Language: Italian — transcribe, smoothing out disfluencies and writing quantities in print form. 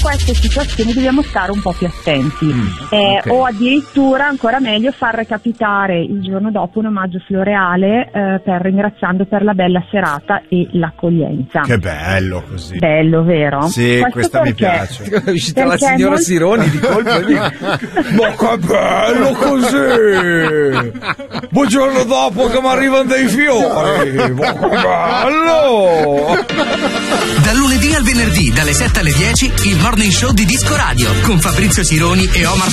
queste situazioni dobbiamo stare un po' più attenti, ok. o addirittura ancora meglio far recapitare il giorno dopo un omaggio floreale per ringraziando per la bella serata e l'accoglienza. Che bello così. Bello, vero? Sì, Questo questa mi perché? piace. È uscita la Perché signora molti- Sironi di colpo e Ma che bello così! Buongiorno dopo che mi arrivano dei fiori! Ma che bello! Dal lunedì al venerdì, dalle 7 alle 10, il Morning Show di Disco Radio, con Fabrizio Sironi e Omar